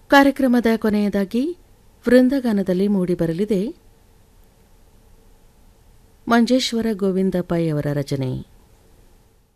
ಕಾರ್ಯಕ್ರಮದ ಕೊನೆಯದಾಗಿ ವೃಂದಗಾನದಲ್ಲಿ ಮೂಡಿಬರಲಿದೆ ಮಂಜೇಶ್ವರ ಗೋವಿಂದ ಪೈ ಅವರ ರಚನೆ.